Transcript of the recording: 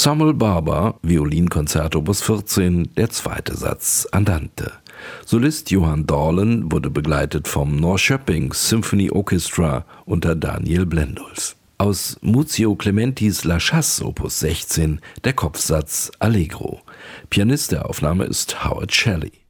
Samuel Barber, Violinkonzert Opus 14, der zweite Satz Andante. Solist Johann Dorlen wurde begleitet vom Norrköping Symphony Orchestra unter Daniel Blendolf. Aus Muzio Clementis La Chasse Opus 16 der Kopfsatz Allegro. Pianist der Aufnahme ist Howard Shelley.